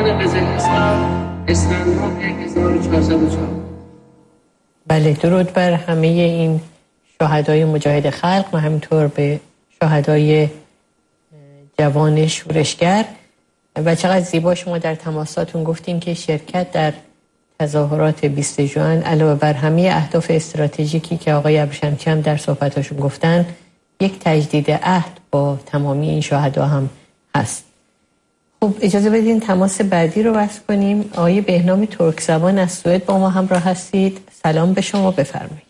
میدان قزلستان اسفندماه 1404. بله، درود بر همه این شهدای مجاهد خلق و همینطور به شهدای جوان شورشگر. و چقدر زیبا شما در تماساتون گفتین که شرکت در تظاهرات 20 ژوئن علاوه بر همه اهداف استراتژیکی که آقای ابریشمچی هم در صحبتاشون گفتن، یک تجدید عهد با تمامی این شهدا هم هست. خب اجازه بدین تماس بعدی رو بحث کنیم. آقای بهنام ترکزبان از سوئد با ما همراه هستید. سلام به شما، بفرمایید.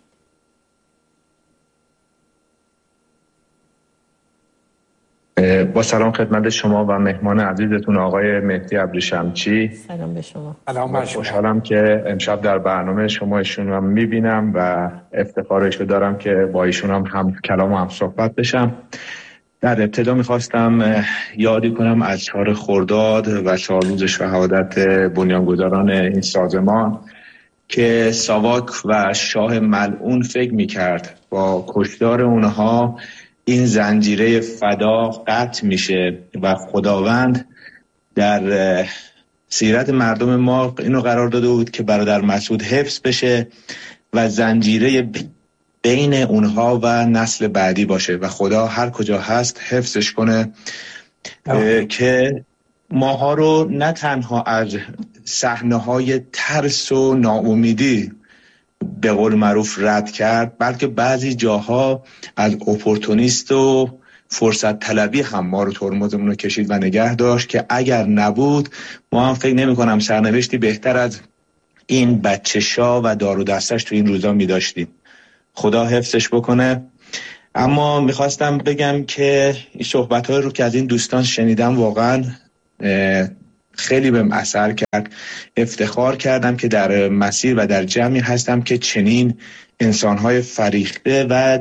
با سلام خدمت شما و مهمان عزیزتون آقای مهدی ابریشمچی. سلام به شما. سلام بر شما. خوشحالم که امشب در برنامه شما ایشون هم میبینم و افتخارشو دارم که با ایشون هم کلام و هم صحبت بشم. در ابتدا میخواستم یادی کنم از 4 خرداد و 4 روز شهادت بنیانگذاران این سازمان که ساواک و شاه ملعون فکر میکرد با کشتار اونها این زنجیره فدا قطع میشه و خداوند در سیرت مردم ما اینو قرار داده بود که برادر مسعود حفظ بشه و زنجیره بین اونها و نسل بعدی باشه و خدا هر کجا هست حفظش کنه که ماها رو نه تنها از صحنه‌های ترس و ناامیدی به قول معروف رد کرد، بلکه بعضی جاها از اپورتونیست و فرصت طلبی هم ما رو ترمزمون رو کشید و نگه داشت که اگر نبود ما هم فکر نمی کنم سرنوشتی بهتر از این بچه شاه و دار و دستش تو این روزا می داشتیم. خدا حفظش بکنه. اما میخواستم بگم که این صحبت‌های رو که از این دوستان شنیدم واقعا خیلی بهم اثر کرد. افتخار کردم که در مسیر و در جمعی هستم که چنین انسان‌های فریخته و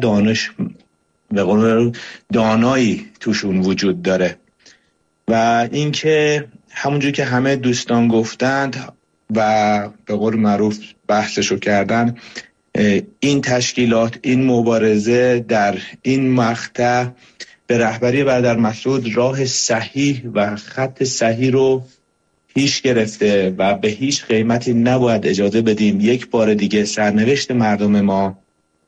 دانایی توشون وجود داره و اینکه همونجور که همه دوستان گفتند و به قول معروف بحثشو کردن، این تشکیلات، این مبارزه در این مقطع به رهبری برادر مسعود راه صحیح و خط صحیح رو پیش گرفته و به هیچ قیمتی نباید اجازه بدیم یک بار دیگه سرنوشت مردم ما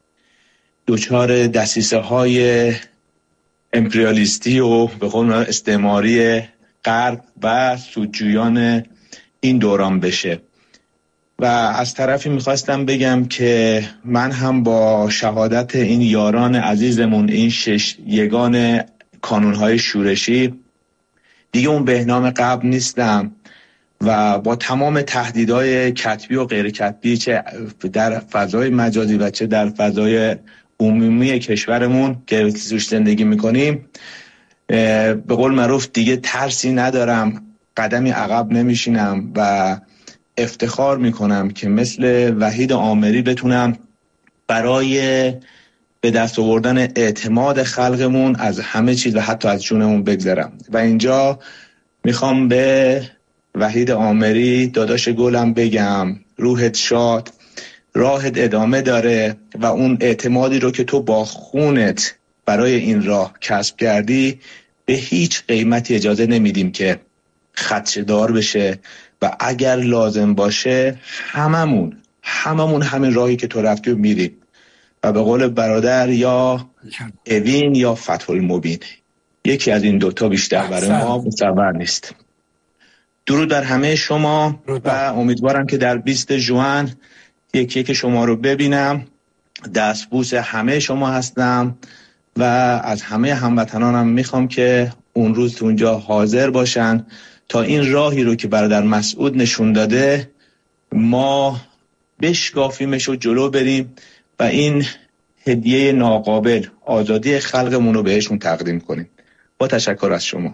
دچار دسیسه های امپریالیستی و به قول استعماری غرب و سودجویان این دوران بشه. و از طرفی میخواستم بگم که من هم با شهادت این یاران عزیزمون، این 6 یگان کانونهای شورشی، دیگه اون بهنام قبل نیستم و با تمام تهدیدهای کتبی و غیر کتبی چه در فضای مجازی و چه در فضای عمومی کشورمون که توش زندگی میکنیم، به قول معروف دیگه ترسی ندارم، قدمی عقب نمیشینم و افتخار میکنم که مثل وحید آمری بتونم برای به دست آوردن اعتماد خلقمون از همه چیز و حتی از جونمون بگذرم. و اینجا میخوام به وحید آمری داداش گلم بگم روحت شاد، راهت ادامه داره و اون اعتمادی رو که تو با خونت برای این راه کسب کردی به هیچ قیمتی اجازه نمیدیم که خدشه‌دار بشه و اگر لازم باشه هممون همین راهی که تو رفتی و میریم و به قول برادر یا اوین یا فتح المبین، یکی از این دوتا بیشتر برای ما متصور نیست. درود بر همه شما و امیدوارم که در 20 ژوئن یکی که شما رو ببینم. دستبوس همه شما هستم و از همه هموطنانم میخوام که اون روز تو اونجا حاضر باشن تا این راهی رو که برادر مسعود نشون داده ما بشکافیمش و جلو بریم و این هدیه ناقابل آزادی خلقمون رو بهشون تقدیم کنیم. با تشکر از شما.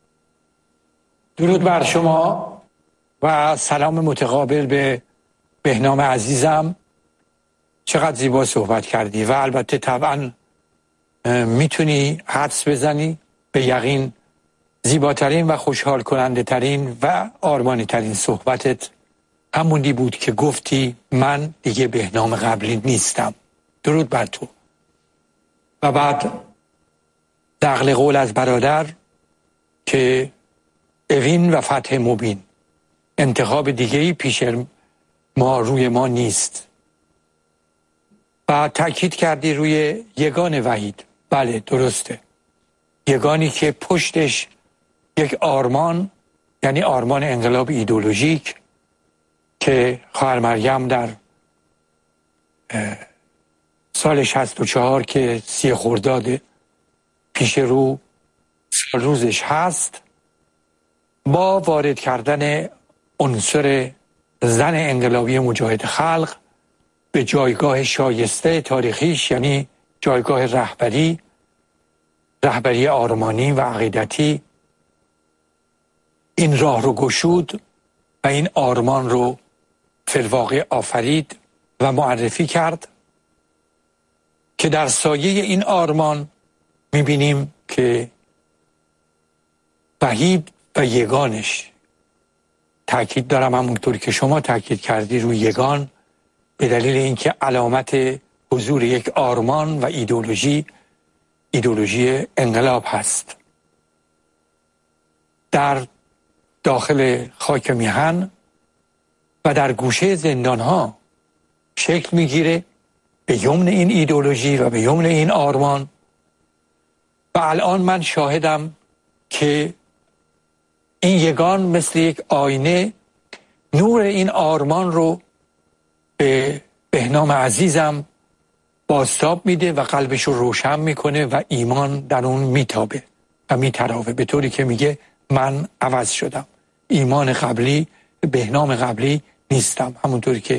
درود بر شما و سلام متقابل به بهنام عزیزم. چقدر زیبا صحبت کردی و البته طبعا میتونی حدس بزنی به یقین زیباترین و خوشحال کننده ترین و آرمانی ترین صحبتت همونی بود که گفتی من دیگه بهنام قبلی نیستم. درود بر تو. و بعد نقل قول از برادر که اوین و فتح مبین انتخاب دیگه‌ای پیش ما روی ما نیست. و تأکید کردی روی یگان وحید. بله درسته، یگانی که پشتش یک آرمان، یعنی آرمان انقلاب ایدئولوژیک که خواهر مریم در سال 64 که 30 خرداد پیش رو سال روزش هست، با وارد کردن عنصر زن انقلابی مجاهد خلق به جایگاه شایسته تاریخیش، یعنی جایگاه رهبری آرمانی و عقیدتی، این راه رو گشود و این آرمان رو فی الواقع آفرید و معرفی کرد که در سایه این آرمان میبینیم که وحید و یگانش، تأکید دارم همونطور که شما تأکید کردی روی یگان، به دلیل اینکه علامت حضور یک آرمان و ایدئولوژی انقلاب هست. در داخل خاک میهن و در گوشه زندانها شکل میگیره به یمن این ایدئولوژی و به یمن این آرمان. و الان من شاهدم که این یگان مثل یک آینه نور این آرمان رو به بهنام عزیزم بازتاب میده و قلبش رو روشن میکنه و ایمان در اون میتابه و میتراوه، به طوری که میگه من عوض شدم، ایمان قبلی بهنام قبلی نیستم. همونطوری که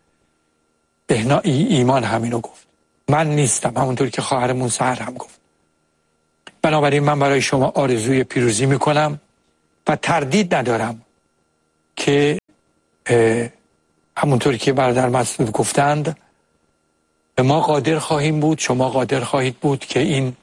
ایمان همینو گفت، من نیستم، همونطوری که خواهرمون سحر هم گفت. بنابراین من برای شما آرزوی پیروزی میکنم و تردید ندارم که همونطوری که برادر مسعود گفتند ما قادر خواهیم بود، شما قادر خواهید بود که این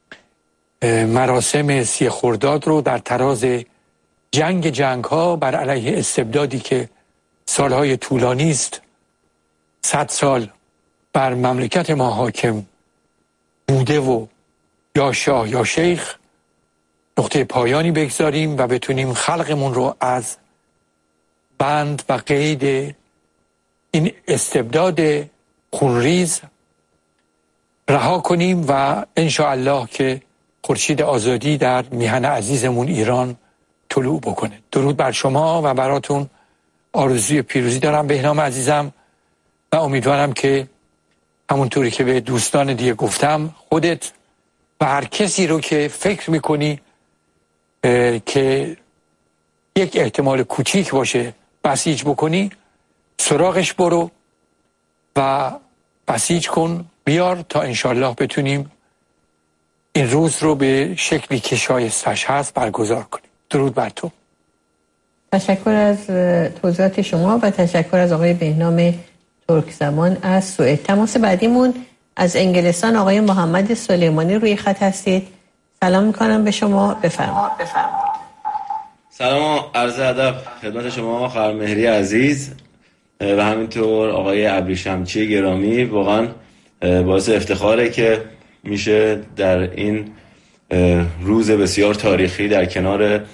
مراسم 30 خرداد رو در تراز جنگ ها بر علیه استبدادی که سالهای طولانی است، 100 سال بر مملکت ما حاکم بوده و یا شاه یا شیخ، نقطه پایانی بگذاریم و بتونیم خلقمون رو از بند و قید این استبداد خونریز رها کنیم و انشاءالله که خورشید آزادی در میهن عزیزمون ایران طلوع بکنه. درود بر شما و براتون آرزوی پیروزی دارم بهنام عزیزم و امیدوارم که همونطوری که به دوستان دیگه گفتم، خودت و هر کسی رو که فکر میکنی که یک احتمال کوچیک باشه بسیج بکنی، سراغش برو و بسیج کن، بیار تا انشالله بتونیم این روز رو به شکلی که شایستش هست برگزار کنیم. درود بر تو. تشکر از توضیحات شما و تشکر از آقای بهنام ترکزمان از سوئد. تماس بعدیمون از انگلستان آقای محمد سلیمانی روی خط هستید. سلام میکنم به شما، بفرمایید. سلام و عرض ادب خدمت شما خواهر مهری عزیز و همینطور آقای ابریشمچی گرامی. واقعا باعث افتخاره که میشه در این روز بسیار تاریخی در کنار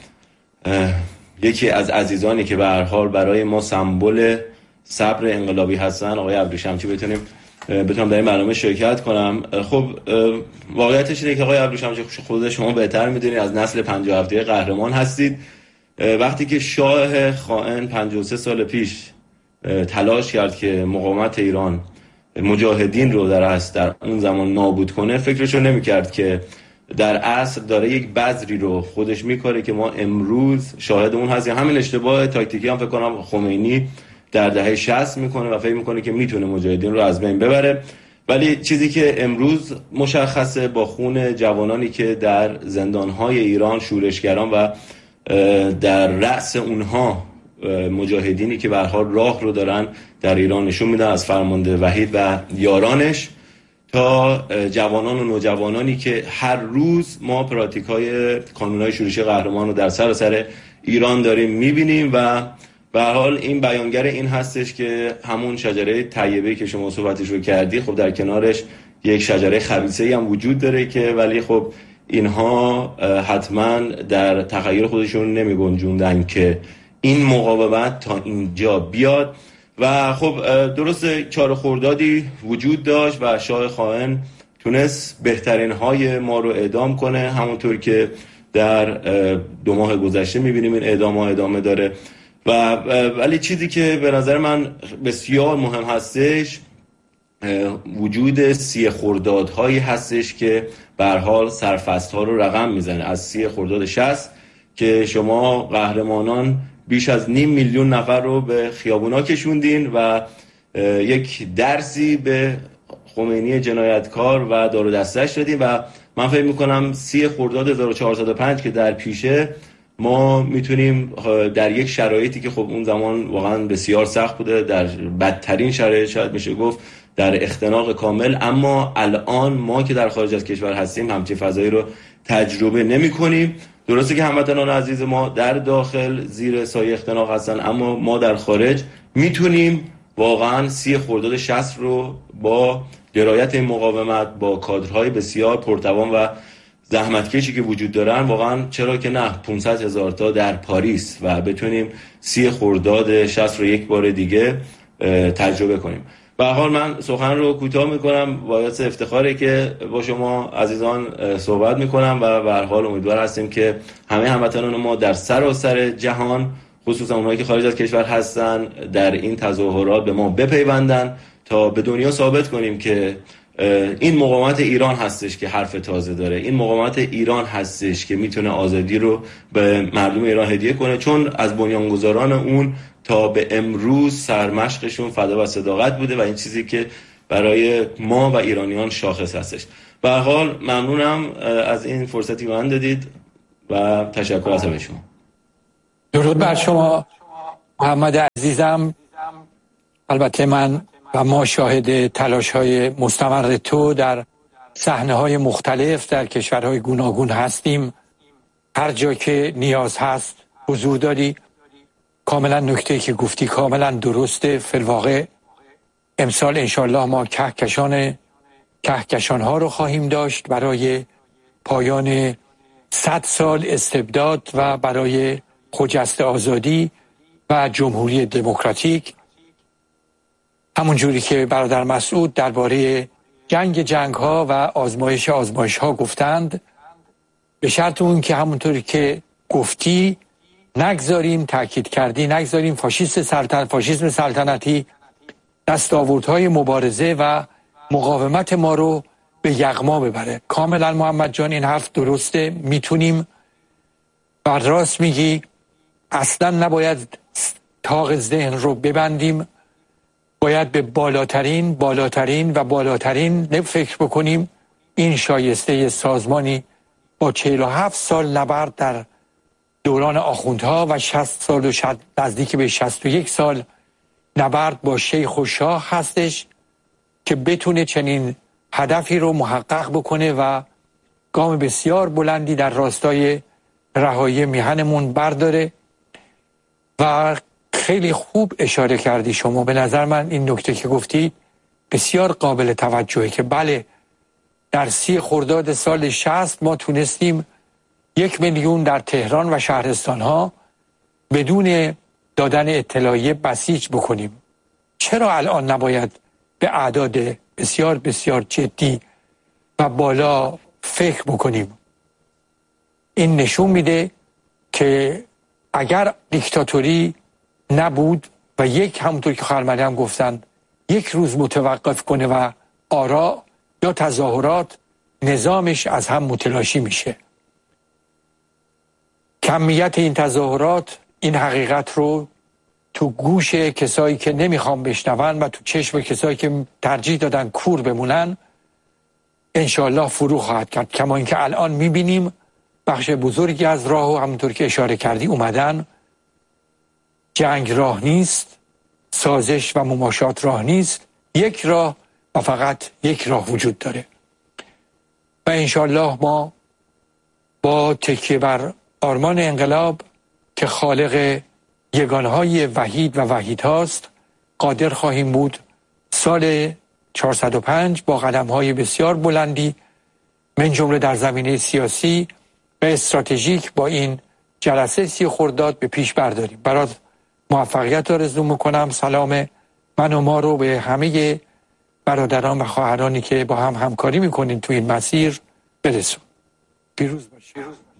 یکی از عزیزانی که به هر حال برای ما سمبل صبر انقلابی هستن، آقای ابریشمچی، بتونم در این برنامه شرکت کنم. خب واقعیتش اینه که آقای ابریشمچی خود شما بهتر میدونید، از نسل 57 قهرمان هستید. وقتی که شاه خائن 53 سال پیش تلاش کرد که مقاومت ایران مجاهدین رو در اون زمان نابود کنه، فکرشو نمی‌کرد که در اصل داره یک بذری رو خودش میکاره که ما امروز شاهد اون هستیم. همین اشتباه تاکتیکی هم فکر کنم خمینی در دهه 60 میکنه و فکر میکنه که میتونه مجاهدین رو از بین ببره. ولی چیزی که امروز مشخصه با خون جوانانی که در زندانهای ایران، شورشگران و در رأس اونها مجاهدینی که به هر حال راه رو دارن در ایران نشون میدن، از فرمانده وحید و یارانش تا جوانان و نوجوانانی که هر روز ما پراتیکای کانونهای شورشی قهرمان رو در سراسر ایران داریم میبینیم. و به هر حال این بیانگر این هستش که همون شجره طیبه که شما صحبتش رو کردی، خب در کنارش یک شجره خبیثه‌ای هم وجود داره که ولی خب اینها حتما در تخیل خودشون نمی گنجوندن که این مقاومت تا اینجا بیاد. و خب درست 4 خردادی وجود داشت و شاه خائن تونست بهترین های ما رو اعدام کنه، همونطور که در 2 ماه گذشته میبینیم این اعدام ها ادامه داره. ولی چیزی که به نظر من بسیار مهم هستش وجود 30 خردادهایی هستش که به هر حال سرفصل‌ها رو رقم میزنه. از 30 خرداد 60 که شما قهرمانان بیش از 500,000 نفر رو به خیابونا کشوندین و یک درسی به خمینی جنایتکار و دار و دستش دادیم. و من فکر میکنم 30 خرداد 1405 که در پیشه ما میتونیم در یک شرایطی که خب اون زمان واقعا بسیار سخت بوده، در بدترین شرایط شاید میشه گفت، در اختناق کامل، اما الان ما که در خارج از کشور هستیم همچین فضایی رو تجربه نمی کنیم. درسته که هموطنان عزیز ما در داخل زیر سایه اختناق هستن، اما ما در خارج میتونیم واقعا 30 خرداد 60 رو با درایت این مقاومت، با کادرهای بسیار پرتوان و زحمتکشی که وجود دارن، واقعا چرا که نه 500,000 تا در پاریس و بتونیم 30 خرداد 60 رو یک بار دیگه تجربه کنیم. به هر حال من سخن رو کوتاه میکنم، باعث افتخاره که با شما عزیزان صحبت میکنم و به هر حال امیدوار هستیم که همه هموطنان ما در سراسر جهان، خصوصا اونهایی که خارج از کشور هستن، در این تظاهرات به ما بپیوندن تا به دنیا ثابت کنیم که این مقاومت ایران هستش که حرف تازه داره، این مقاومت ایران هستش که میتونه آزادی رو به مردم ایران هدیه کنه، چون از بنیانگذاران اون تا به امروز سرمشقشون فدا و صداقت بوده و این چیزی که برای ما و ایرانیان شاخص هستش. به هر حال ممنونم از این فرصتی که من دادید و تشکر از همه شما. درود بر شما محمد عزیزم. البته من و ما شاهد تلاش‌های مستمر تو در صحنه‌های مختلف در کشورهای گوناگون هستیم. هر جا که نیاز هست حضور داری. کاملا نکته که گفتی کاملا درسته. فی الواقع امسال انشالله ما کهکشان‌ها رو خواهیم داشت برای پایان 100 سال استبداد و برای خجسته آزادی و جمهوری دموکراتیک. همون جوری که برادر مسعود درباره جنگ ها و آزمایش ها گفتند، به شرط اون که همونطوری که گفتی نگذاریم، تاکید کردی، نگذاریم فاشیسم سلطنتی دستاوردهای مبارزه و مقاومت ما رو به یغما ببره. کاملا محمد جان این حرف درسته، میتونیم و راست میگی، اصلا نباید طاق ذهن رو ببندیم، باید به بالاترین فکر بکنیم. این شایسته سازمانی با 47 سال نبرد در دوران آخوندها و 60 سال و نزدیک به 61 سال نبرد با شیخ و شاه هستش که بتونه چنین هدفی رو محقق بکنه و گام بسیار بلندی در راستای رهایی میهنمون برداره. و خیلی خوب اشاره کردی شما. به نظر من این نکته که گفتی بسیار قابل توجهه که بله، در 30 خرداد سال 60 ما تونستیم 1 میلیون در تهران و شهرستانها بدون دادن اطلاعیه بسیج بکنیم. چرا الان نباید به اعداد بسیار بسیار جدی و بالا فکر بکنیم؟ این نشون میده که اگر دیکتاتوری نبود و همونطور که خواهر هم گفتن 1 روز متوقف کنه و آرا یا تظاهرات نظامش از هم متلاشی میشه. کمیت این تظاهرات این حقیقت رو تو گوش کسایی که نمیخوام بشنون و تو چشم کسایی که ترجیح دادن کور بمونن انشالله فرو خواهد کرد. کما اینکه الان میبینیم بخش بزرگی از راه و همونطور که اشاره کردی اومدن. جنگ راه نیست، سازش و مماشات راه نیست، 1 راه و فقط 1 راه وجود داره. و انشالله ما با تکیه بر آرمان انقلاب که خالق یگانهای وحید و وحید هاست قادر خواهیم بود سال 405 با قدمهای بسیار بلندی من جمله در زمینه سیاسی و استراتژیک با این جلسه 30 خرداد به پیش برداریم. برات موفقیت آرزو میکنم. سلام من و ما رو به همه برادران و خواهرانی که با هم همکاری میکنین تو این مسیر برسون. پیروز باشید.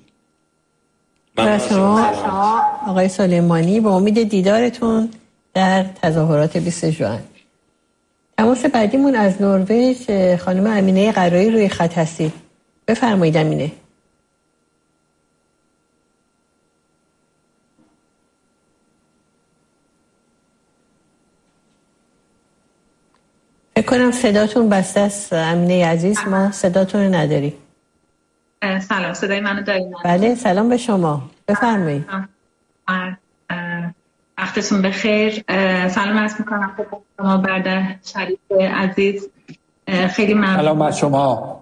و شما آقای سلیمانی با امید دیدارتون در تظاهرات 20 ژوئن. تماس بعدیمون از نروژ خانم امینه قرایی روی خط هستید. بفرمایید امینه. فکر کنم صداتون بسته است امینه عزیز، ما صداتون رو نداریم. سلام، صدای منو دارید؟ بله سلام به شما، بفرمایید. وقتتون بخیر. سلام عرض میکنم خدمت شما برادر شریف عزیز. خیلی ممنون. سلام بر شما.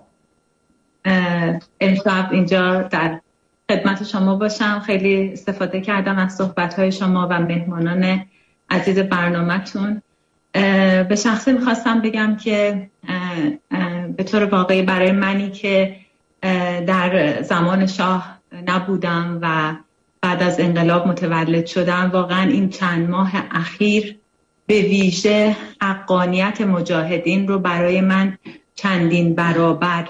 امشب اینجا در خدمت شما باشم. خیلی استفاده کردم از صحبت‌های شما و مهمانان عزیز برنامه‌تون. به شخصه میخواستم بگم که به طور واقعی برای منی که در زمان شاه نبودم و بعد از انقلاب متولد شدم، واقعا این چند ماه اخیر به ویژه حقانیت مجاهدین رو برای من چندین برابر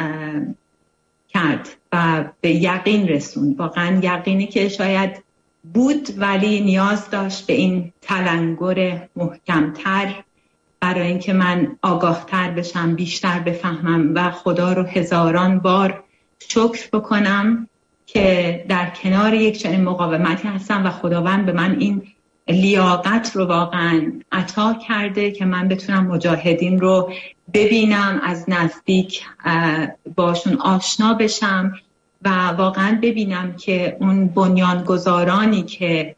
کرد و به یقین رسوند. واقعا یقینی که شاید بود ولی نیاز داشت به این تلنگر محکمتر برای اینکه من آگاهتر بشم، بیشتر بفهمم و خدا رو هزاران بار شکر بکنم که در کنار یک چنین مقاومتی هستم و خداوند به من این لیاقت رو واقعا عطا کرده که من بتونم مجاهدین رو ببینم، از نزدیک باشون آشنا بشم و واقعا ببینم که اون بنیانگذارانی که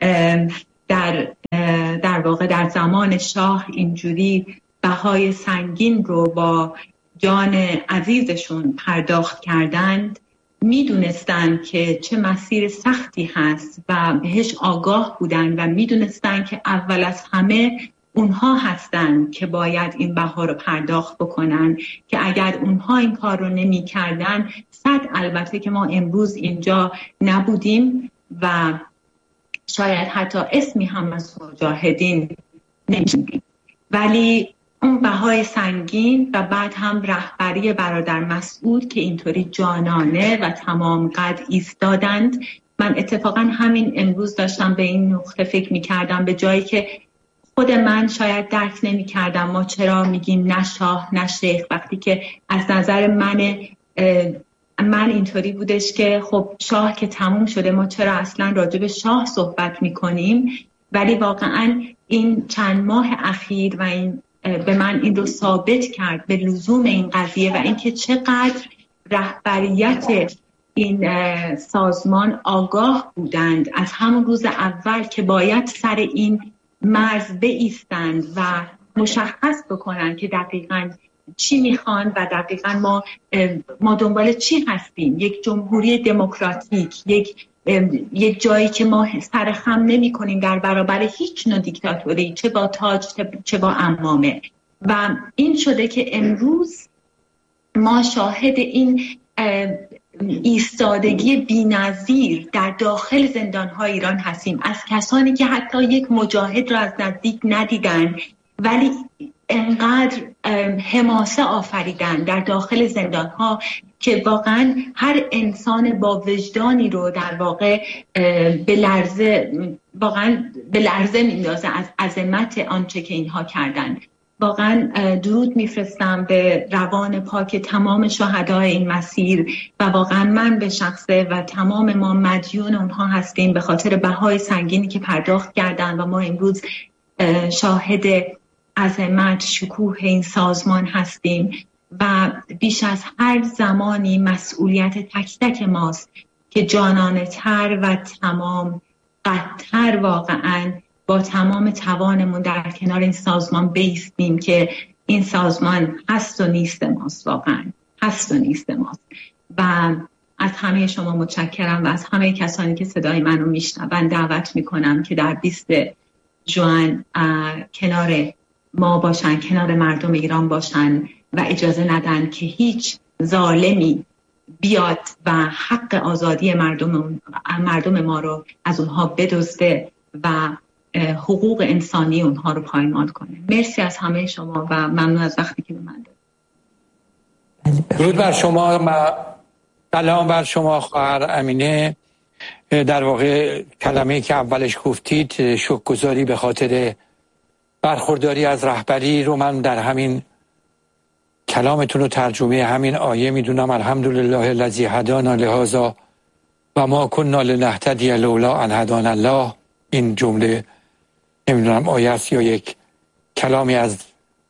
در واقع در زمان شاه اینجوری بهای سنگین رو با جان عزیزشون پرداخت کردند، میدونستن که چه مسیر سختی هست و بهش آگاه بودن و میدونستن که اول از همه اونها هستن که باید این بها رو پرداخت بکنن، که اگر اونها این کار رو نمی کردن البته که ما امروز اینجا نبودیم و شاید حتی اسمی هم از مجاهدین نمی‌شنیدیم. ولی اون بهای سنگین و بعد هم رهبری برادر مسعود که اینطوری جانانه و تمام قد ایستادند. من اتفاقا همین امروز داشتم به این نقطه فکر می‌کردم، به جایی که خود من شاید درک نمی‌کردم ما چرا میگیم نه شاه نه شیخ، وقتی که از نظر من اینطوری بودش که خب شاه که تموم شده، ما چرا اصلا راجع به شاه صحبت میکنیم. ولی واقعا این چند ماه اخیر و این به من این رو ثابت کرد به لزوم این قضیه و اینکه چقدر رهبریت این سازمان آگاه بودند از همون روز اول که باید سر این مرز بایستند و مشخص بکنن که دقیقاً چی میخوان و دقیقاً ما دنبال چی هستیم. یک جمهوری دموکراتیک، یک جایی که ما سر خم نمی کنیم در برابر هیچ نوع دیکتاتوری، چه با تاج چه با عمامه. و این شده که امروز ما شاهد این ایستادگی بی‌نظیر در داخل زندان‌های ایران هستیم، از کسانی که حتی یک مجاهد را از نزدیک ندیدن ولی انقدر حماسه آفریدن در داخل زندان‌ها که واقعا هر انسان با وجدانی رو در واقع به لرزه میندازه از عظمت آنچه که اینها کردن. واقعا درود میفرستم به روان پاک تمام شهدای این مسیر و واقعا من به شخصه و تمام ما مدیون اونها هستیم به خاطر بهای سنگینی که پرداخت کردن و ما امروز شاهد عظمت شکوه این سازمان هستیم و بیش از هر زمانی مسئولیت تک تک ماست که جانانه تر و تمام قدتر واقعا با تمام توانمون در کنار این سازمان بایستیم که این سازمان هست و نیست ماست، واقعا هست و نیست ماست. و از همه شما متشکرم و از همه کسانی که صدای منو میشنون دعوت میکنم که در 20 ژوئن کنار ما باشن، کنار مردم ایران باشن و اجازه ندن که هیچ ظالمی بیاد و حق آزادی مردم ما رو از اونها بدزده و حقوق انسانی اونها رو پایمال کنه. مرسی از همه شما و ممنون از وقتی که به من دادید. درود بر شما. سلام بر شما خواهر امینه. در واقع کلمه‌ای که اولش گفتید شکرگزاری به خاطر برخورداری از رهبری رو من در همین کلامتون و ترجمه همین آیه میدونم. الحمدلله الذی هدانا لهذا و ما کنا لنهتدی لولا ان هدانا الله. این جمله نمیدونم آیه است یا یک کلامی از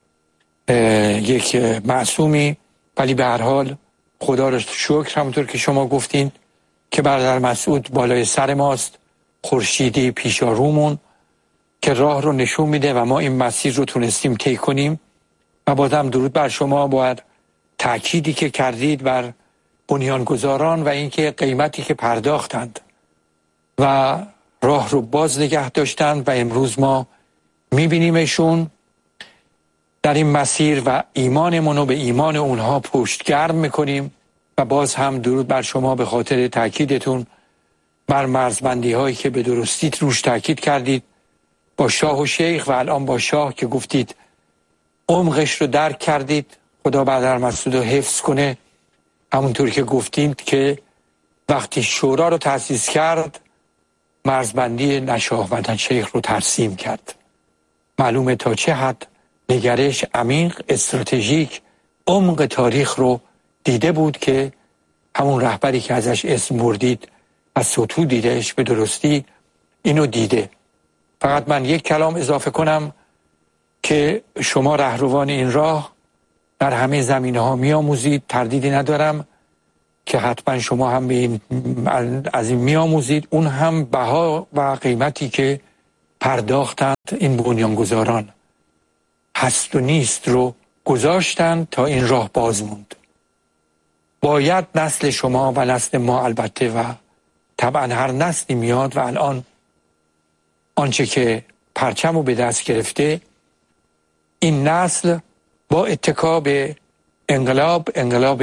یک معصومی، ولی به هر حال خدا رو شکر همونطور که شما گفتین که برادر مسعود بالای سر ماست، خورشیدی پیش رومون که راه رو نشون میده و ما این مسیر رو تونستیم طی کنیم. و بازم درود بر شما با تأکیدی که کردید بر بنیانگذاران و اینکه قیمتی که پرداختند و راه رو باز نگه داشتند و امروز ما میبینیمشون در این مسیر و ایمانمون رو به ایمان اونها پشتگرم میکنیم. و باز هم درود بر شما به خاطر تأکیدتون بر مرزبندی هایی که به درستی روش تأکید کردید با شاه و شیخ و الان با شاه که گفتید عمقش رو درک کردید. خدا برادر مسعود رو حفظ کنه. همونطور که گفتید که وقتی شورا رو تأسیس کرد مرزبندی نه شاه و نه شیخ رو ترسیم کرد. معلومه تا چه حد نگرش عمیق استراتژیک عمق تاریخ رو دیده بود که همون رهبری که ازش اسم بردید از سطوح دیدهش به درستی اینو دیده. فقط من یک کلام اضافه کنم که شما رهروان این راه در همه زمینه ها می آموزید. تردیدی ندارم که حتما شما هم به این از این می آموزید. اون هم بها و قیمتی که پرداختند این بنیانگذاران هست و نیست رو گذاشتند تا این راه باز موند. باید نسل شما و نسل ما البته و طبعا هر نسلی میاد و الان آنچه که پرچم رو به دست گرفته این نسل با اتکا به انقلاب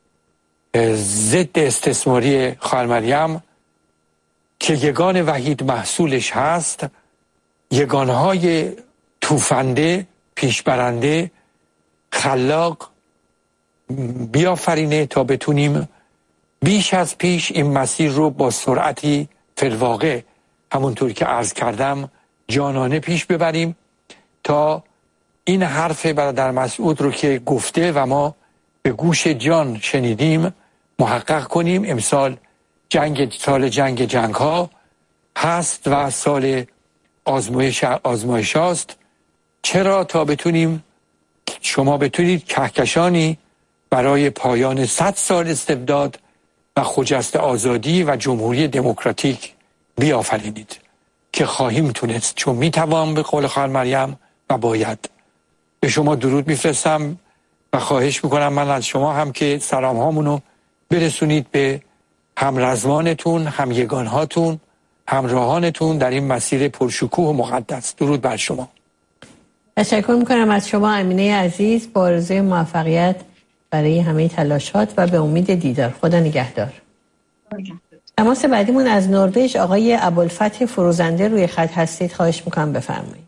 ضد استثماری خواهر مریم که یگان وحید محصولش هست، یگانهای توفنده پیشبرنده خلاق بیافرینه تا بتونیم بیش از پیش این مسیر رو با سرعتی فی‌الواقع همونطور که عرض کردم جانانه پیش ببریم تا این حرف برادر مسعود رو که گفته و ما به گوش جان شنیدیم محقق کنیم. امسال سال جنگ ها هست و سال آزمایش هاست. چرا؟ تا بتونیم شما بتونید کهکشانی برای پایان 100 سال استبداد و خجست آزادی و جمهوری دموکراتیک بیافرینید که خواهیم تونست، چون میتوان به قول خواهر مریم و باید. به شما درود میفرستم و خواهش میکنم من از شما هم که سلام هامونو برسونید به همرزمانتون، هم یگانهاتون، همراهانتون در این مسیر پرشکوه و مقدس. درود بر شما. تشکر میکنم از شما امینه عزیز با آرزوی موفقیت برای همه تلاشات و به امید دیدار. خدا نگهدار. تماس بعدیمون از نروژ آقای ابوالفتح فروزنده روی خط هستید. خواهش میکنم بفرمایید.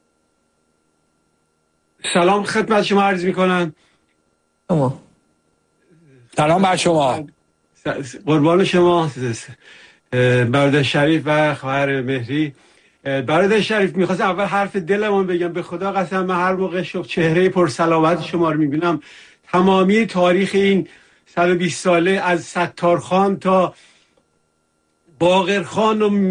سلام خدمت شما عرض میکنم. شما سلام بر شما. قربان شما برادر شریف و خواهر مهری. برادر شریف میخواست اول حرف دلمون بگم. به خدا قسم من هر موقع چهره پر صلابت شما رو میبینم تمامی تاریخ این 120 ساله از ستارخان تا باقرخان و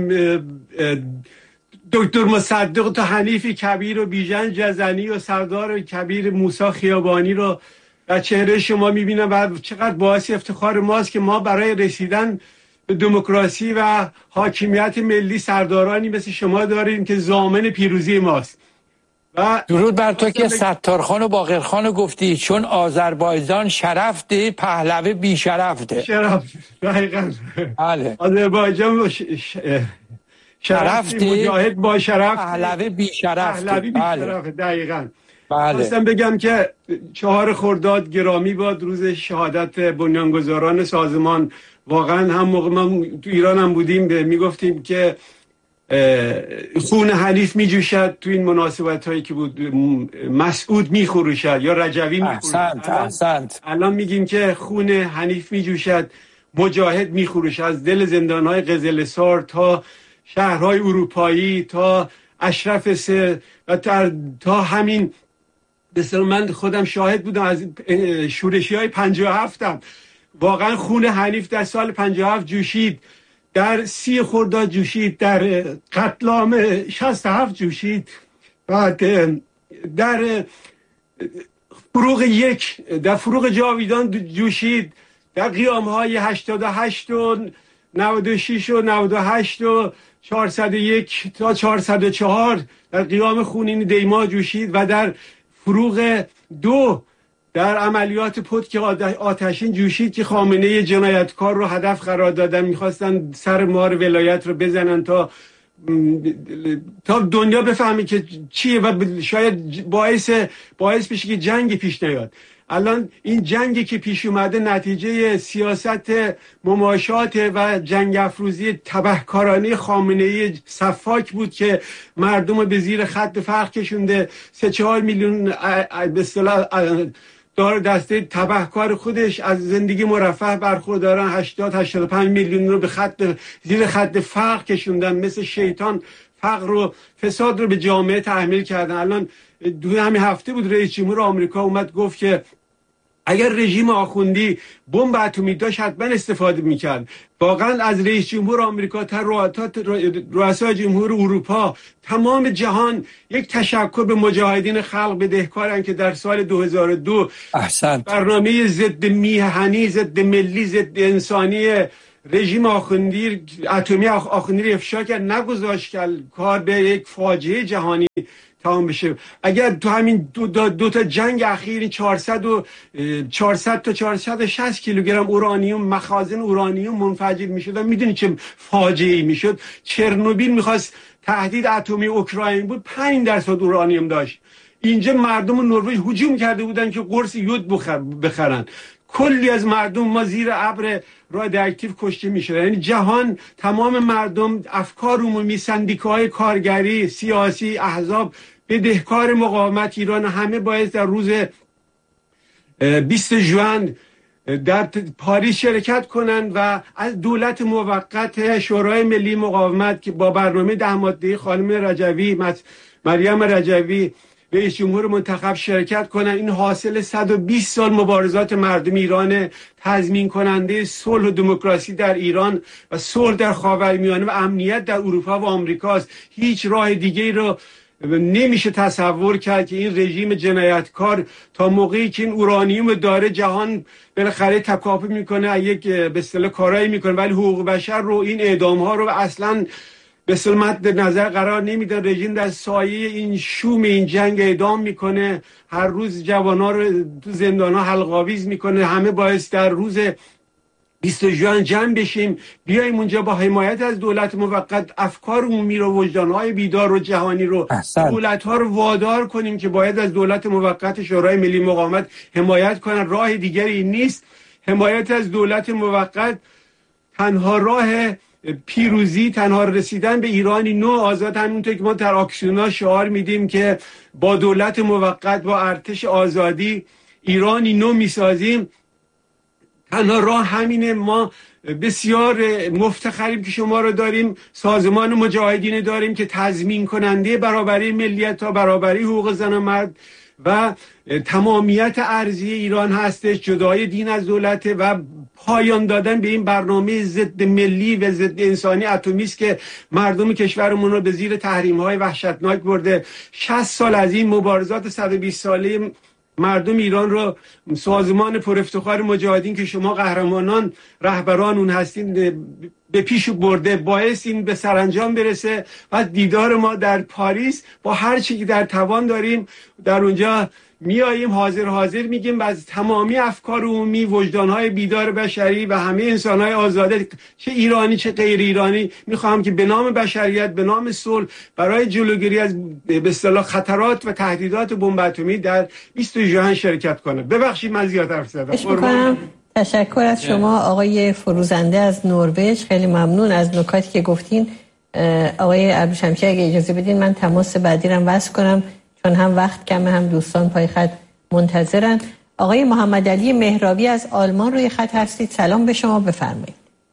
دکتر مصدق تا حنیف کبیر و بیژن جزنی و سردار کبیر موسی خیابانی رو در چهره شما میبینم و چقدر باعث افتخار ماست که ما برای رسیدن به دموکراسی و حاکمیت ملی سردارانی مثل شما داریم که ضامن پیروزی ماست. و درود بر تو که ستارخان و باقرخان رو گفتی، چون آذربایجان شرف ده، پهلوی بی شرف ده. شرف دقیقاً. بله. آذربایجان شرف ده، مجاهد با شرف، پهلوی بی شرف ده. پهلوی بی شرف. دقیقاً. خواستم بگم که 4 خرداد گرامی باد، روز شهادت بنیانگذاران سازمان. واقعا هم موقع ما تو ایران هم بودیم میگفتیم که خون حنیف میجوشد تو این مناسبت هایی که بود، مسعود میخروشد یا رجوی میخروشد. احسنت. الان میگیم که خون حنیف میجوشد، مجاهد میخروشد، از دل زندانهای قزلسار تا شهرهای اروپایی تا اشرف سه و تا همین مثلا من خودم شاهد بودم از شورشی های 57م. واقعا خون حنیف در سال 57 جوشید، در 30 خرداد جوشید، در قتل عام 67 جوشید، بعد در فروغ 1 در فروغ جاویدان جوشید، در قیام های 88 و 96 و 98 و 401 تا 404 در قیام خونین دیما جوشید و در فروغ 2 در عملیات پتک آتشین جوشید که خامنه جنایتکار رو هدف قرار دادن، میخواستن سر مار ولایت رو بزنن تا دنیا بفهمه که چیه و شاید باعث بشه که جنگ پیش نیاد. الان این جنگی که پیش اومده نتیجه سیاست مماشات و جنگ افروزی تبهکارانه خامنه‌ای صفاک بود که مردم رو به زیر خط فقر کشونده. 3-4 میلیون به اصطلاح دار دسته تبهکار خودش از زندگی مرفه برخوردارن، 80-85 میلیون رو به زیر خط فقر کشوندن. مثل شیطان فقر و فساد رو به جامعه تحمیل کردن. الان دو همین هفته بود رئیس جمهور آمریکا اومد گفت که اگر رژیم آخوندی بمب اتمی داشت حتما استفاده میکرد. واقعا از رئیس جمهور آمریکا تا رؤسای جمهور اروپا، تمام جهان یک تشکر به مجاهدین خلق بدهکارن که در سال 2002 برنامه ضد میهنی، ضد ملی، ضد انسانی رژیم آخوندی اتمی آخوندی افشا کرد، نگذاشت که کار به یک فاجعه جهانی تمام بشه. اگر تو همین دو تا جنگ اخیر 400 تا 460 کیلوگرم اورانیوم، مخازن اورانیوم منفجر میشد، میدونی چه فاجعه‌ای میشد؟ چرنوبیل میخواست تهدید اتمی اوکراین بود، 5% اورانیوم داشت. اینجا مردم نروژ هجوم کرده بودن که قرص یود بخرن. کلی از مردم ما زیر ابر رادیواکتیو کشته میشدن. یعنی جهان، تمام مردم، افکار عمومی، سندیکاهای کارگری، سیاسی، احزاب، بدهکار مقاومت ایران همه باید در روز 20 ژوئن در پاریس شرکت کنند و از دولت موقت شورای ملی مقاومت که با برنامه 10 ماده‌ای خانم مریم رجوی رئیس جمهور منتخب شرکت کنن. این حاصل 120 سال مبارزات مردم ایران، تضمین کننده صلح و دموکراسی در ایران و صلح در خاورمیانه و امنیت در اروپا و آمریکاست. هیچ راه دیگه‌ای رو نمیشه تصور کرد که این رژیم جنایتکار تا موقعی که این اورانیوم داره، جهان بالاخره تکاپو میکنه، یک به اصطلاح کارایی میکنه، ولی حقوق بشر رو، این اعدام ها رو اصلا به سلمت نظر قرار نمیدن. رژیم در سایه این شوم این جنگ اعدام میکنه، هر روز جوانا رو تو زندان‌ها حلق‌آویز میکنه. همه باعث در روز 20 ژوئن جمع بشیم، بیایم اونجا با حمایت از دولت موقت افکار عمومی رو، وجدان‌های بیدار و جهانی رو، دولت‌ها رو وادار کنیم که باید از دولت موقت شورای ملی مقاومت حمایت کنن. راه دیگری نیست. حمایت از دولت موقت تنها راه پیروزی، تنها رسیدن به ایرانی نو آزاد. همونطور که ما در آکسیونا شعار میدیم که با دولت موقت، با ارتش آزادی ایرانی نو میسازیم، تنها راه همینه. ما بسیار مفتخریم که شما رو داریم، سازمان مجاهدین داریم که تضمین کننده برابری ملیت تا برابری حقوق زن و مرد و تمامیت ارضی ایران هستش، جدای دین از دولت و پایان دادن به این برنامه ضد ملی و ضد انسانی اتمی است که مردم کشورمون رو به زیر تحریم‌های وحشتناک برده. 60 سال از این مبارزات 120 ساله مردم ایران رو سازمان پر افتخار مجاهدین که شما قهرمانان رهبران اون هستین به پیش برده، باعث این به سرانجام برسه و دیدار ما در پاریس با هر چی که در توان داریم در اونجا میاییم حاضر میگیم از تمامی افکار عمومی، وجدانهای بیدار بشری و همه انسانهای آزاده، چه ایرانی چه غیر ایرانی، میخوام که به نام بشریت، به نام صلح، برای جلوگیری از به اصطلاح خطرات و تهدیدات بمب اتمی در 20 ژوئن شرکت کنه. ببخشید من زیاد حرف زدم. تشکر از شما آقای فروزنده از نروژ، خیلی ممنون از نکاتی که گفتین. آقای ابریشمچی اگه اجازه بدین من تماس بعدی رو وصل کنم چون هم وقت کمه هم دوستان پای خط منتظرن. آقای محمد علی مهرابی از آلمان روی خط هستید. سلام به شما، بفرمایید.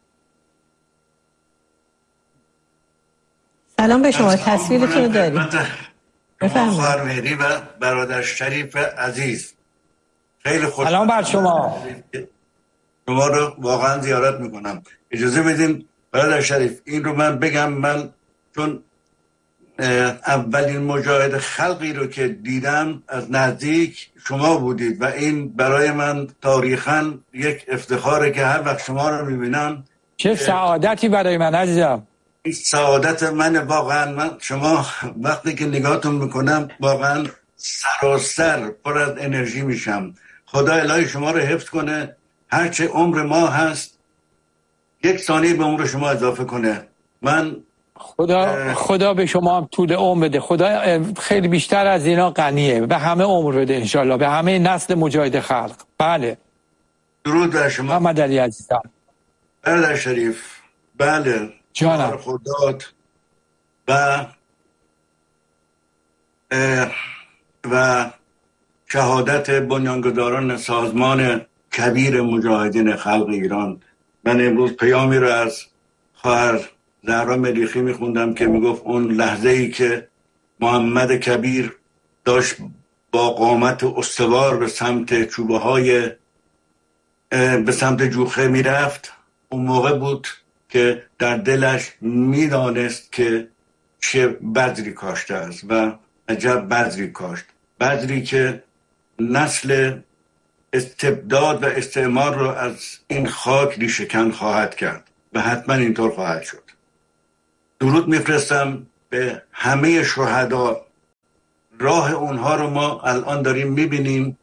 سلام به شما، تصویرتون رو دارید. بفرمایید. خواهر مهری و برادر شریف عزیز، خیلی خوشحالم. سلام بر شما. شما رو واقعا زیارت میکنم. اجازه بدین برادر شریف این رو من بگم. من چون اولین مجاهد خلقی رو که دیدم از نزدیک شما بودید و این برای من تاریخاً یک افتخاره که هر وقت شما رو میبینم. چه سعادتی برای من عزیزم. این سعادت من واقعا. من شما وقتی که نگاهتون میکنم واقعا سراسر پر از انرژی میشم. خدا الهی شما رو حفظ کنه، هرچه عمر ما هست 1 ثانیه به عمر شما اضافه کنه. من خدا به شما هم طول عمر بده. خدا خیلی بیشتر از اینا غنیه، به همه عمر بده انشالله، به همه نسل مجاهد خلق. بله، درود بر شما محمد علی عزیزم. برادر شریف. بله جانم. خدات و شهادت بنیانگذاران سازمان کبیر مجاهدین خلق ایران. من امروز پیامی رو از خواهر زهرا مریخی میخوندم که میگفت اون لحظه ای که محمد کبیر داشت با قامت استوار به سمت چوبه های به سمت جوخه میرفت، اون موقع بود که در دلش میدانست که چه بذری کاشته است و عجب بذری کاشت. بذری که نسل استبداد و استعمار رو از این خاک ریشه‌کن خواهد کرد و حتما اینطور خواهد شد. درود میفرستم به همه شهدا. راه اونها رو ما الان داریم میبینیم.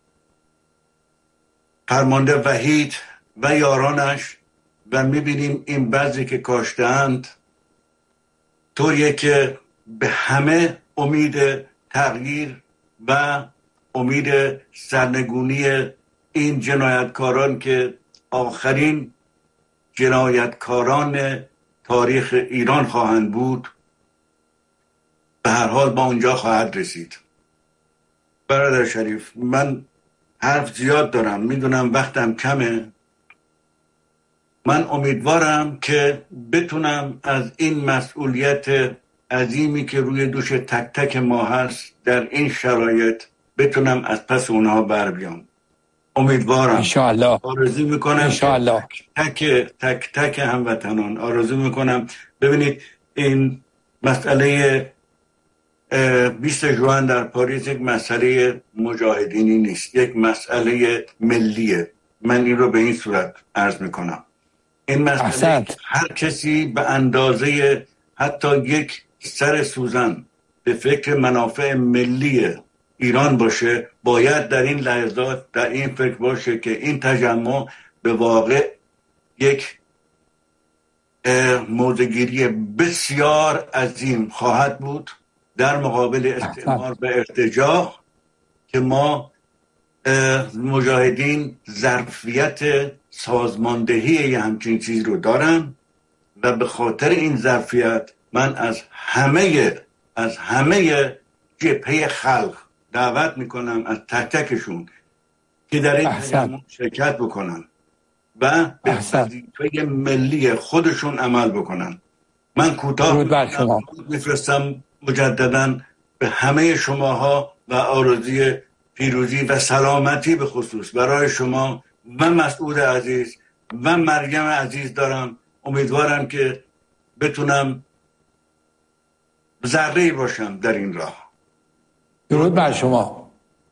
فرمانده وحید و یارانش و میبینیم این بذری که کاشتند طوریه که به همه امید تغییر و امید سرنگونی این جنایتکاران که آخرین جنایتکاران تاریخ ایران خواهند بود به هر حال با اونجا خواهد رسید. برادر شریف من حرف زیاد دارم، میدونم وقتم کمه. من امیدوارم که بتونم از این مسئولیت عظیمی که روی دوش تک تک ما هست در این شرایط بتونم از پس اونها بر بیام. امیدوارم. انشاءالله. آرزو میکنم انشاءالله. تک تک هموطنان آرزو میکنم. ببینید این مسئله 20 ژوئن در پاریس یک مسئله مجاهدینی نیست، یک مسئله ملیه. من این رو به این صورت عرض میکنم. این مسئله هر کسی به اندازه حتی یک سر سوزن به فکر منافع ملی ایران باشه باید در این لحظات در این فکر باشه که این تجمع به واقع یک موضع‌گیری بسیار عظیم خواهد بود در مقابل استعمار و ارتجاع که ما مجاهدین ظرفیت سازماندهی یه همچین چیز رو دارن و به خاطر این ظرفیت من از همه جبهه خلق دعوت میکنم از تک تکشون که در این تجمع شرکت بکنن و به وظیفه ملی خودشون عمل بکنن. من کوتاه میفرستم مجددا به همه شماها و آرزوی پیروزی و سلامتی به خصوص برای شما و مسعود عزیز و مریم عزیز دارم. امیدوارم که بتونم ذره‌ای باشم در این راه. درود بر شما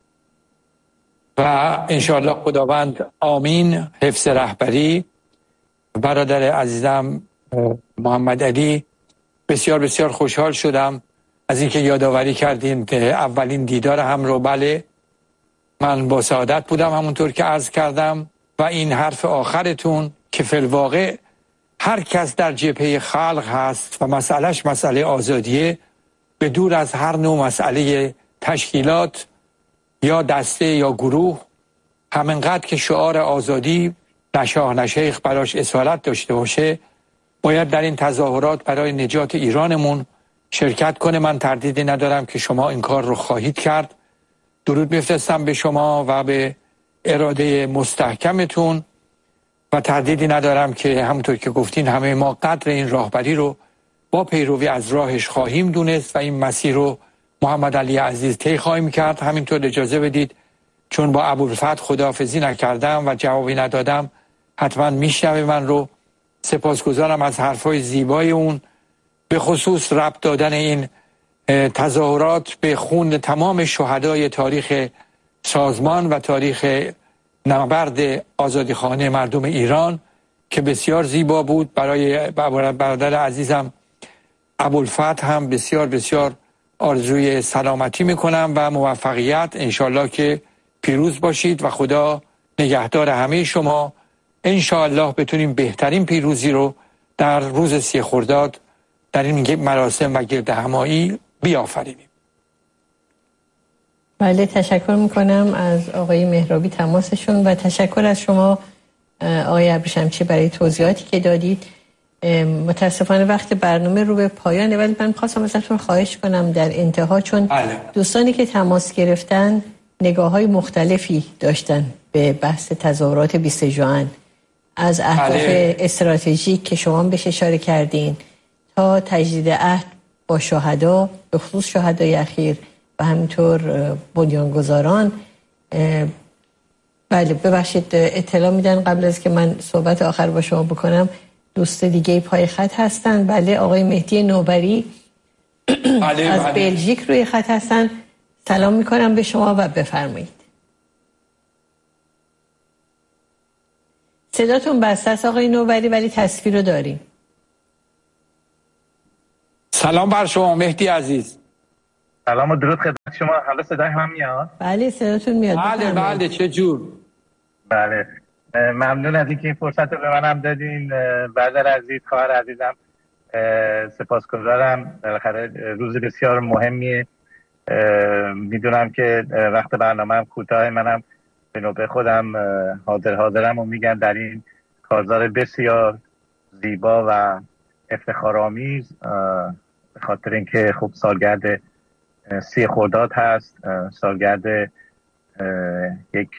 و انشاءالله خداوند آمین. حفظ رهبری برادر عزیزم محمد علی. بسیار بسیار خوشحال شدم از اینکه یادآوری کردین اولین دیدار هم رو. بله، من با سعادت بودم همونطور که عرض کردم، و این حرف آخرتون که فی الواقع هر کس در جبهه خلق هست و مسئلهش مسئله آزادیه، به دور از هر نوع مسئله تشکیلات یا دسته یا گروه، همینقدر که شعار آزادی نشاه نشیخ براش اصالت داشته باشه، باید در این تظاهرات برای نجات ایرانمون شرکت کنه. من تردیدی ندارم که شما این کار رو خواهید کرد. درود میفرستم به شما و به اراده مستحکمتون و تردیدی ندارم که همونطور که گفتین همه ما قدر این راهبری رو با پیروی از راهش خواهیم دونست و این مسیر رو محمد علی عزیز طی خواهیم کرد. همینطور اجازه بدید چون با ابوالفتح خداحافظی نکردم و جوابی ندادم، حتما میشنوه من رو. سپاسگزارم از حرفای زیبای اون، به خصوص ربط دادن این تظاهرات به خون تمام شهدای تاریخ سازمان و تاریخ نبرد آزادیخوانه مردم ایران که بسیار زیبا بود. برای برادر عزیزم ابوالفتح هم بسیار بسیار آرزوی سلامتی میکنم و موفقیت. انشالله که پیروز باشید و خدا نگهدار همه شما. انشالله بتونیم بهترین پیروزی رو در روز 30 خرداد در این مراسم و گرد همایی بیافرینیم. بله، تشکر میکنم از آقای مهرابی تماسشون و تشکر از شما آقای ابریشمچی برای توضیحاتی که دادید. متاسفانه وقت برنامه رو به پایانه، ولی من خواستم ازتون خواهش کنم در انتها، چون دوستانی که تماس گرفتن نگاه‌های مختلفی داشتن به بحث تظاهرات 20 ژوئن، از اهداف استراتژیک که شما بهش اشاره کردین تا تجدید عهد با شهدا، به خصوص شهدای اخیر و همینطور بنیانگذاران. بله ببخشید، اطلاع میدن قبل از که من صحبت آخر با شما بکنم، دوست دیگه پای خط هستن. بله، آقای مهدی نوبری از بلژیک روی خط هستن. سلام میکنم به شما و بفرمایید. صداتون بسته است آقای نوبری، ولی تصویر رو داریم. سلام بر شما مهدی عزیز. سلام و درود خدمت شما. حالا صدای هم میاد؟ بله صداتون میاد. بله بله، چه جور. بله، ممنون از اینکه این فرصت رو به منم دادین. برادر عزیز، خواهر عزیزم، سپاسگزارم. بالاخره روز بسیار مهمیه. میدونم که وقت برنامه‌ام کوتاه، منم به نوبه خودم حاضرم و میگم در این کارزار بسیار زیبا و افتخارآمیز، به خاطر اینکه خب سالگرد 30 خرداد هست، سالگرد یک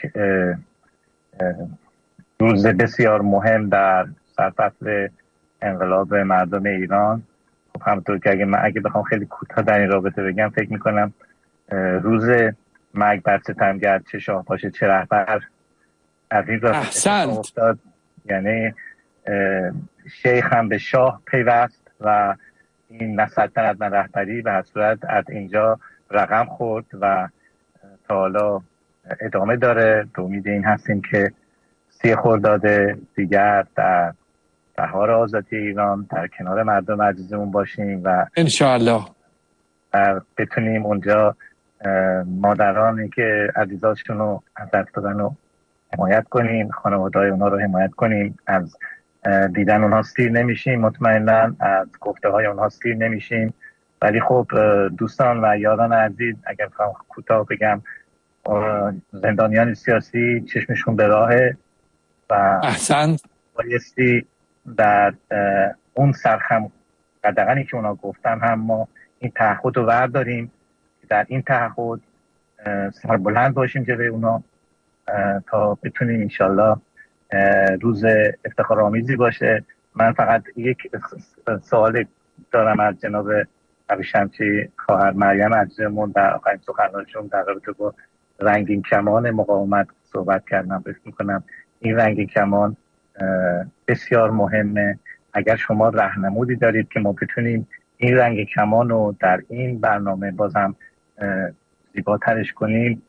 روز بسیار مهم در سرفصل انقلاب مردم ایران. خب همونطور که اگه بخوام خیلی کوتاه در این رابطه بگم، فکر میکنم روز مرگ بر ستمگر، چه شاه باشه چه رهبر، از این رابطه افتاد. یعنی شیخ هم به شاه پیوست و این نسلطنت و رهبری به هر صورت از اینجا رقم خورد و تا حالا ادامه داره. به امید این هستیم که 30 خرداد دیگر در بهار آزادی ایران در کنار مردم عزیزمون باشیم و انشاءالله بتونیم اونجا مادرانی که عزیزاشون رو از دست دادن رو حمایت کنیم، خانواده‌های اونها رو حمایت کنیم. از دیدن اونها سیر نمیشیم، مطمئنا از گفته های اونها سیر نمیشیم. ولی خب دوستان و یاران عزیز، اگر بخوام کوتاه بگم، زندانیان سیاسی چشمشون به راهه و احسن بایستی در اون سرخم قدغنی که اونا گفتن هم ما این تعهد رو برداریم، در این تعهد سربلند باشیم جلوی اونا تا بتونیم انشالله روز افتخارآمیزی باشه. من فقط یک سوال دارم از جناب ابریشمچی خواهر مریم عزیزمون. در آخرین سخنرانیشون در رابطه با رنگین کمان مقاومت صحبت کردم. فکر می‌کنم این رنگین کمان بسیار مهمه. اگر شما راهنمودی دارید که ما بتونیم این رنگین کمان رو در این برنامه بازم زیباترش کنیم،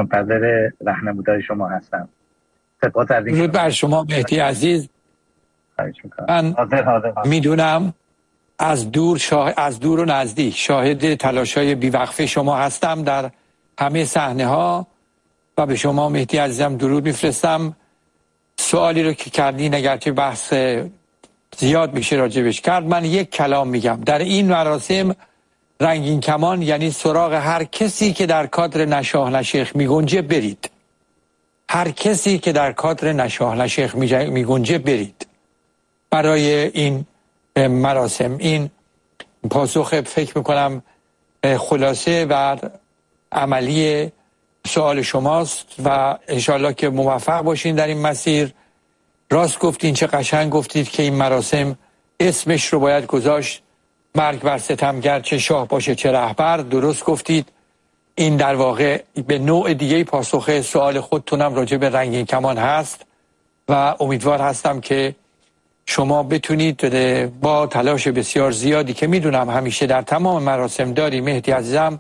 منتظر راهنمودهای شما هستم. سپاس از این. درود بر شما مهدی عزیز. من میدونم از دور و نزدیک شاهد تلاش‌های بیوقفه شما هستم در همه صحنه‌ها و به شما مهدی عزیزم درود میفرستم. سوالی رو که کردین اگرچه بحث زیاد میشه راجبش کرد، من یک کلام میگم. در این مراسم رنگین کمان یعنی سراغ هر کسی که در کادر نشاه نشیخ میگنجه برید. هر کسی که در کادر نشاه نشیخ میگنجه برید برای این مراسم. این پاسخ فکر میکنم خلاصه و عملی سوال شماست و انشالله که موفق باشین در این مسیر. راست گفتین، چه قشنگ گفتید که این مراسم اسمش رو باید گذاشت مرگ بر ستمگر، چه شاه باشه چه رهبر. درست گفتید. این در واقع به نوع دیگه پاسخ سوال خودتونم راجع به رنگین کمان هست و امیدوار هستم که شما بتونید با تلاش بسیار زیادی که میدونم همیشه در تمام مراسم داری مهدی عزیزم،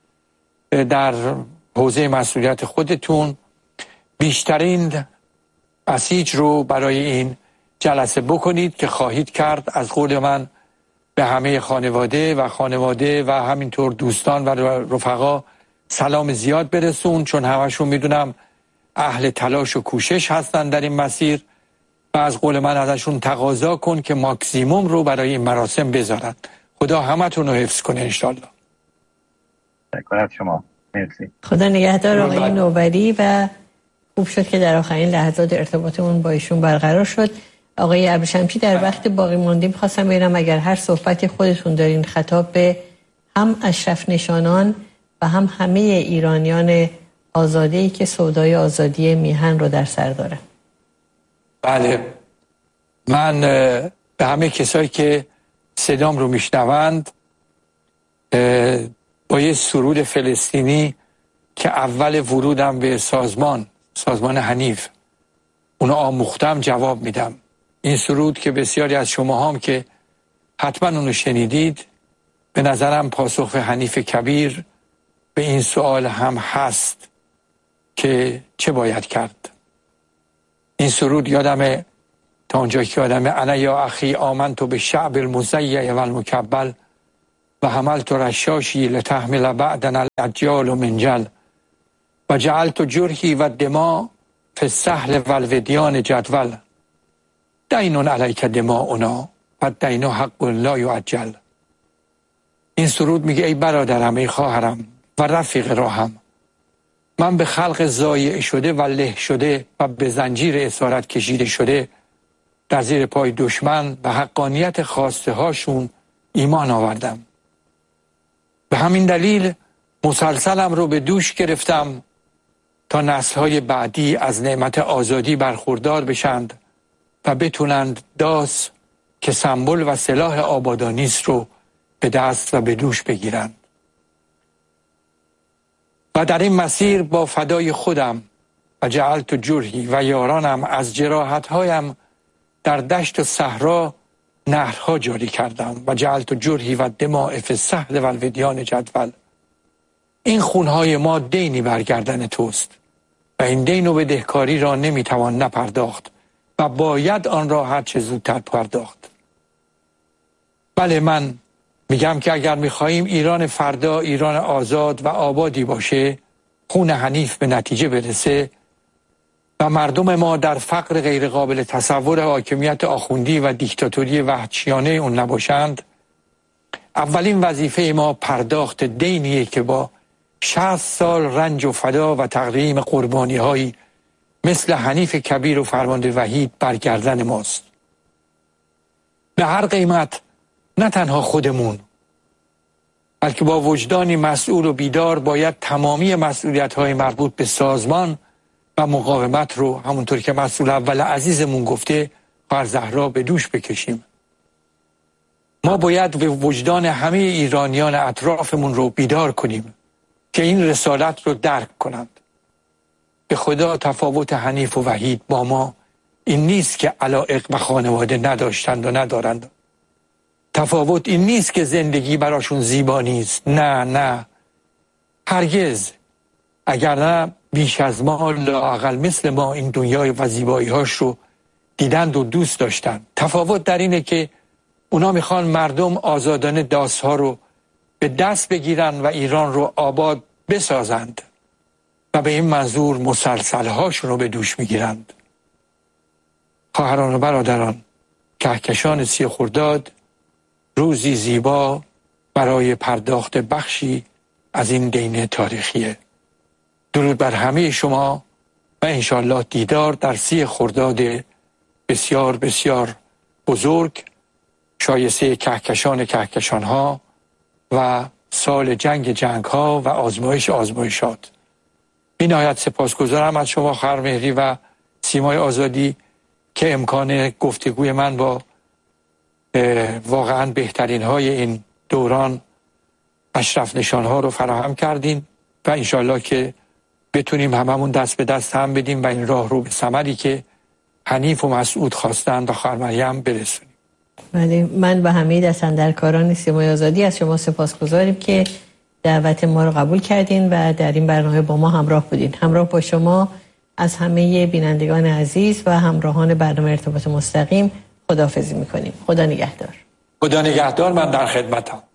در حوزه مسئولیت خودتون بیشترین بسیج رو برای این جلسه بکنید که خواهید کرد. از قول من به همه خانواده و همینطور دوستان و رفقا سلام زیاد برسون، چون همشون میدونم اهل تلاش و کوشش هستن در این مسیر و از قول من ازشون تقاضا کن که ماکسیموم رو برای این مراسم بذارن. خدا همتون رو حفظ کنه انشالله. شکر شما. مرسی. خدا نگهدار آقای نوبری و خوب شد که در آخرین لحظات ارتباطمون با ایشون برقرار شد. آقای ابریشمچی، در وقت باقی ماندیم خواستم ببینم اگر هر صحبتی خودتون دارین خطاب به هم اشرف نشانان و هم همه ایرانیان آزاده‌ای که سودای آزادی میهن رو در سر داره. بله، من به همه کسایی که صدام رو میشنوند با یه سرود فلسطینی که اول ورودم به سازمان حنیف اونو آموختم جواب میدم. این سرود که بسیاری از شما هم که حتما اونو شنیدید، به نظرم پاسخ حنیف کبیر به این سوال هم هست که چه باید کرد. این سرود یادمه تا اونجا که یادمه: انا یا اخی آمنت به شعب المزیع و المکبل و حملت رشاشی لتحمل بعدنا الاجیال منجل و جعلت جرحی و دماء فی السهل و الودیان جدول دین علیک دماؤنا و دین حق لا یعجل. این سرود میگه ای برادرم، ای خواهرم و رفیق راهم، من به خلق ضایع شده و له شده و به زنجیر اسارت کشیده شده در زیر پای دشمن و حقانیت خواسته هاشون ایمان آوردم. به همین دلیل مسلسلم رو به دوش گرفتم تا نسل‌های بعدی از نعمت آزادی برخوردار بشند و بتونند داس که سمبل و سلاح آبادانیست رو به دست و به دوش بگیرند. و در این مسیر با فدای خودم و جعلت جرحی و یارانم از جراحت‌هایم در دشت و صحرا نهرها جاری کردم و جعلت جرحی و دماء فی السهل و الودیان جدول. این خونهای ما دینی بر گردن توست و این دین و بدهکاری را نمیتوان نپرداخت و باید آن را هر چه زودتر پرداخت. بله، من میگم که اگر میخواییم ایران فردا ایران آزاد و آبادی باشه، خون حنیف به نتیجه برسه و مردم ما در فقر غیر قابل تصور حاکمیت آخوندی و دیکتاتوری وحشیانه اون نباشند، اولین وظیفه ما پرداخت دینیه که با 60 سال رنج و فدا و تقدیم قربانی هایی مثل حنیف کبیر و فرمانده وحید برگردن ماست. به هر قیمت، نه تنها خودمون بلکه با وجدانی مسئول و بیدار باید تمامی مسئولیت های مربوط به سازمان و مقاومت رو همونطور که مسئول اول عزیزمون گفته خواهر زهرا به دوش بکشیم. ما باید به وجدان همه ایرانیان اطرافمون رو بیدار کنیم که این رسالت رو درک کنند. به خدا تفاوت حنیف و وحید با ما این نیست که علایق و خانواده نداشتند و ندارند. تفاوت این نیست که زندگی براشون زیبا نیست. نه هرگز. اگر نه بیش از ما لااقل مثل ما این دنیای و زیبایی‌هاش رو دیدند و دوست داشتند. تفاوت در اینه که اونا میخوان مردم آزادانه داست‌ها رو به دست بگیرن و ایران رو آباد بسازند و به این منظور مسلسل‌هاشون رو به دوش میگیرند. خواهران و برادران، کهکشان 30 خرداد روزی زیبا برای پرداخت بخشی از این دین تاریخیه. درود بر همه شما و انشالله دیدار در 30 خرداد بسیار بسیار بزرگ، شایسته کهکشان کهکشان‌ها و سال جنگ ها و آزمایشات. بی نهایت سپاسگزارم از شما خواهر مهری و سیمای آزادی که امکان گفتگوی من با واقعا بهترین های این دوران اشرف نشان ها رو فراهم کردین و انشالله که بتونیم هممون دست به دست هم بدیم و این راه رو به ثمری که حنیف و مسعود خواستند و خواهر مریم برسونیم. بله، من و همه دستاندرکاران سیمای آزادی از شما سپاسگزاریم که دعوت ما رو قبول کردین و در این برنامه با ما همراه بودین. همراه با شما از همه بینندگان عزیز و همراهان برنامه ارتباط مستقیم خداحافظی میکنیم. خدا نگهدار. خدا نگهدار. من در خدمتم.